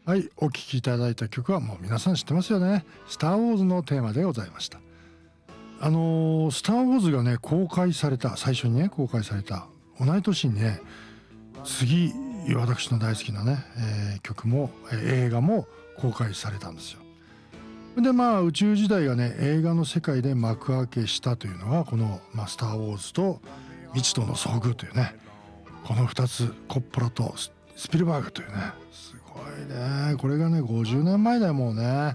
はい、お聴きいただいた曲はもう皆さん知ってますよね。スター・ウォーズのテーマでございました。スター・ウォーズがね最初にね公開された同い年にね、次私の大好きなね、曲も映画も公開されたんですよ。で宇宙時代がね映画の世界で幕開けしたというのがこの、スター・ウォーズと未知との遭遇というね、この2つ、コッポラとスピルバーグというね、すごいね。これがね50年前だよもうね。はい、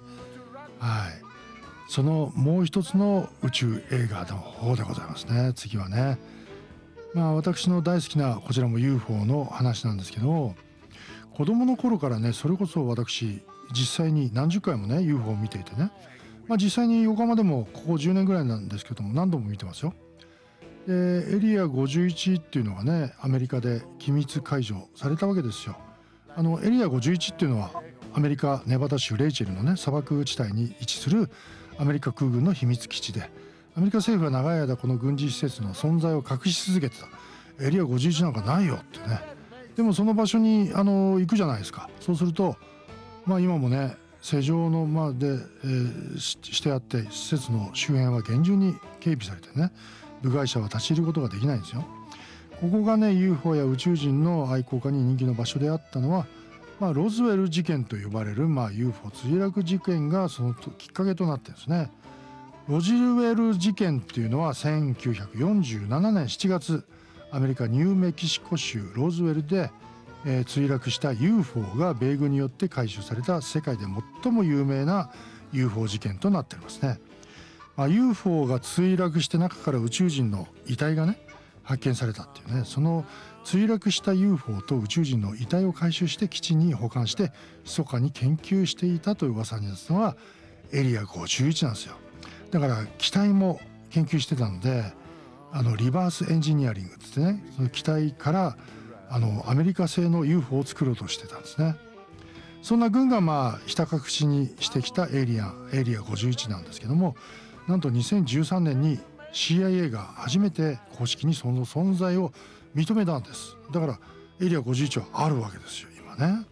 そのもう一つの宇宙映画の方でございますね。次はね、私の大好きなこちらも UFO の話なんですけど、子供の頃からねそれこそ私実際に何十回もね UFO を見ていてね、実際に横浜でもここ10年ぐらいなんですけども何度も見てますよ。でエリア51っていうのがねアメリカで機密解除されたわけですよ。エリア51っていうのはアメリカネバダ州レイチェルのね砂漠地帯に位置するアメリカ空軍の秘密基地で、アメリカ政府は長い間この軍事施設の存在を隠し続けてた。エリア51なんかないよってね。でもその場所に行くじゃないですか。そうすると今もね施錠のしてあって施設の周辺は厳重に警備されてね、部外者は立ち入ることができないんですよ。ここがね UFO や宇宙人の愛好家に人気の場所であったのは、ロズウェル事件と呼ばれる、UFO 墜落事件がそのきっかけとなってるんですね。ロジウェル事件っていうのは1947年7月アメリカニューメキシコ州ロズウェルで、墜落した UFO が米軍によって回収された世界で最も有名な UFO 事件となっておりますね。UFO が墜落して中から宇宙人の遺体がね発見されたっていうね、その墜落した UFO と宇宙人の遺体を回収して基地に保管して密かに研究していたという噂になったのはエリア51なんですよ。だから機体も研究してたので、リバースエンジニアリングってね、その機体からアメリカ製の UFO を作ろうとしてたんですね。そんな軍がひた隠しにしてきたエリア51なんですけども、なんと2013年に CIA が初めて公式にその存在を認めたんです。だからエリア51はあるわけですよ今ね。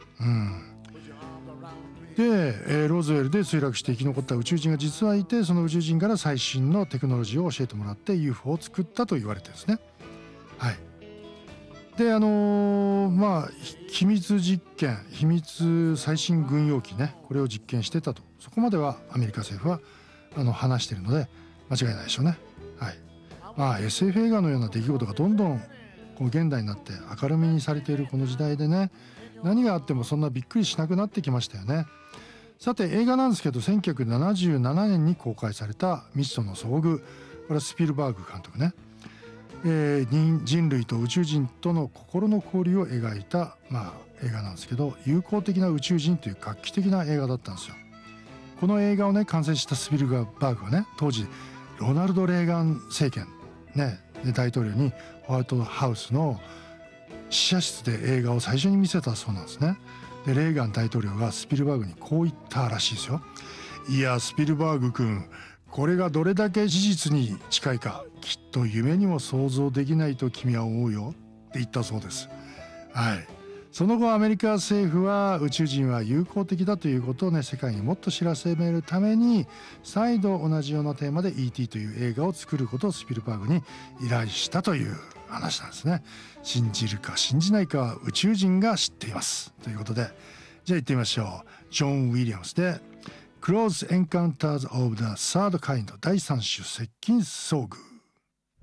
で、ロズウェルで墜落して生き残った宇宙人が実はいて、その宇宙人から最新のテクノロジーを教えてもらって UFO を作ったと言われてるんですね。はい。で秘密実験、秘密最新軍用機ね、これを実験してたと、そこまではアメリカ政府は話しているので間違いないでしょうね。はい。SF 映画のような出来事がどんどんこう現代になって明るみにされているこの時代でね、何があってもそんなびっくりしなくなってきましたよね。さて映画なんですけど、1977年に公開された未知との遭遇、これはスピルバーグ監督ね、人類と宇宙人との心の交流を描いた、映画なんですけど、友好的な宇宙人という画期的な映画だったんですよ。この映画をね完成したスピルバーグはね、当時ロナルド・レーガン政権ね大統領にホワイトハウスの試写室で映画を最初に見せたそうなんですね。でレーガン大統領がスピルバーグにこう言ったらしいですよ。いやスピルバーグ君、これがどれだけ事実に近いかきっと夢にも想像できないと君は思うよって言ったそうです。はい。その後アメリカ政府は宇宙人は友好的だということをね世界にもっと知らしめるために再度同じようなテーマで E.T. という映画を作ることをスピルバーグに依頼したという話なんですね。信じるか信じないかは宇宙人が知っていますということで、じゃあ行ってみましょう。ジョン・ウィリアムスで Close Encounters of the Third Kind 第3種接近遭遇。